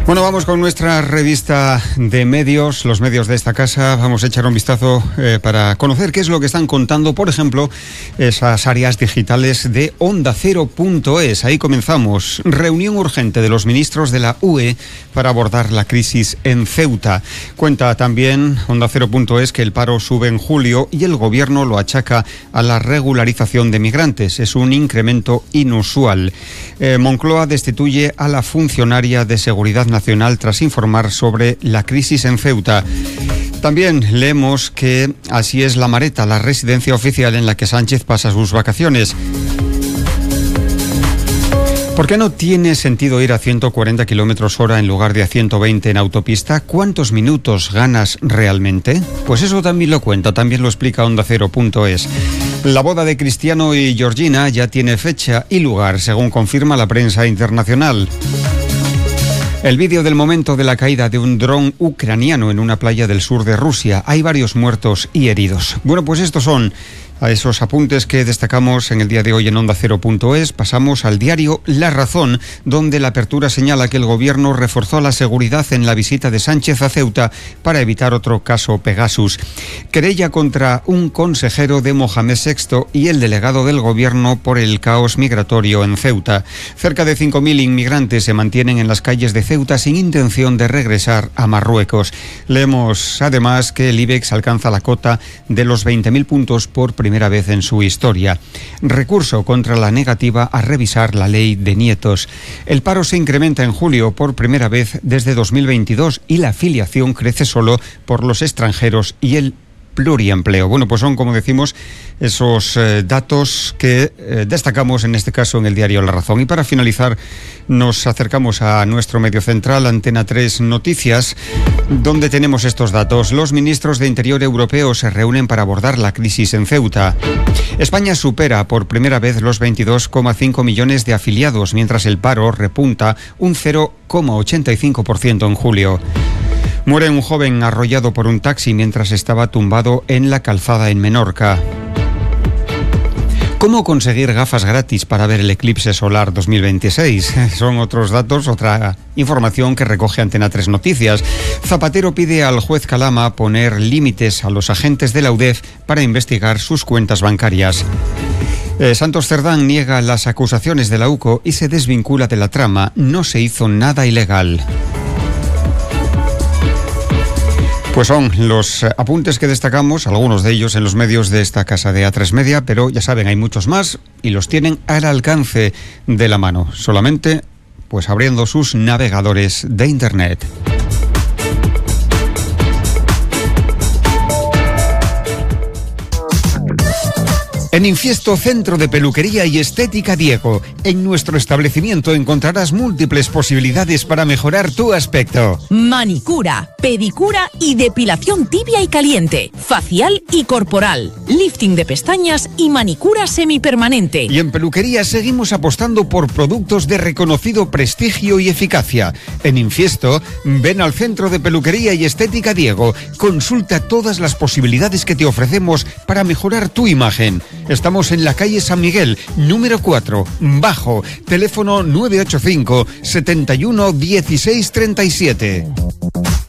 Bueno, vamos con nuestra revista de medios, los medios de esta casa. Vamos a echar un vistazo para conocer qué es lo que están contando, por ejemplo, esas áreas digitales de OndaCero.es. Ahí comenzamos. Reunión urgente de los ministros de la UE para abordar la crisis en Ceuta. Cuenta también OndaCero.es que el paro sube en julio y el gobierno lo achaca a la regularización de migrantes. Es un incremento inusual. Moncloa destituye a la funcionaria de Seguridad Nacional tras informar sobre la crisis en Ceuta. También leemos que así es La Mareta, la residencia oficial en la que Sánchez pasa sus vacaciones. ¿Por qué no tiene sentido ir a 140 km/h en lugar de a 120 en autopista? ¿Cuántos minutos ganas realmente? Pues eso también lo cuenta, también lo explica OndaCero.es. La boda de Cristiano y Georgina ya tiene fecha y lugar, según confirma la prensa internacional. El vídeo del momento de la caída de un dron ucraniano en una playa del sur de Rusia. Hay varios muertos y heridos. Bueno, pues estos son a esos apuntes que destacamos en el día de hoy en OndaCero.es. Pasamos al diario La Razón, donde la apertura señala que el gobierno reforzó la seguridad en la visita de Sánchez a Ceuta para evitar otro caso Pegasus. Querella contra un consejero de Mohamed VI y el delegado del gobierno por el caos migratorio en Ceuta. Cerca de 5.000 inmigrantes se mantienen en las calles de Ceuta sin intención de regresar a Marruecos. Leemos además que el IBEX alcanza la cota de los 20.000 puntos por primera vez en su historia. Recurso contra la negativa a revisar la ley de nietos. El paro se incrementa en julio por primera vez desde 2022 y la afiliación crece solo por los extranjeros y el pluriempleo. Bueno, pues son, como decimos, esos datos que destacamos en este caso en el diario La Razón. Y para finalizar, nos acercamos a nuestro medio central, Antena 3 Noticias, donde tenemos estos datos. Los ministros de Interior europeos se reúnen para abordar la crisis en Ceuta. España supera por primera vez los 22,5 millones de afiliados, mientras el paro repunta un 0,85% en julio. Muere un joven arrollado por un taxi mientras estaba tumbado en la calzada en Menorca. ¿Cómo conseguir gafas gratis para ver el eclipse solar 2026? Son otros datos, otra información que recoge Antena 3 Noticias. Zapatero pide al juez Calama poner límites a los agentes de la UDEF para investigar sus cuentas bancarias. Santos Cerdán niega las acusaciones de la UCO y se desvincula de la trama. No se hizo nada ilegal. Pues son los apuntes que destacamos, algunos de ellos en los medios de esta casa de A3 Media, pero ya saben, hay muchos más y los tienen al alcance de la mano, solamente pues abriendo sus navegadores de Internet. En Infiesto, Centro de Peluquería y Estética Diego. En nuestro establecimiento encontrarás múltiples posibilidades para mejorar tu aspecto. Manicura, pedicura y depilación tibia y caliente. Facial y corporal. Lifting de pestañas y manicura semipermanente. Y en peluquería seguimos apostando por productos de reconocido prestigio y eficacia. En Infiesto, ven al Centro de Peluquería y Estética Diego. Consulta todas las posibilidades que te ofrecemos para mejorar tu imagen. Estamos en la calle San Miguel, número 4, bajo, teléfono 985 71 16 37.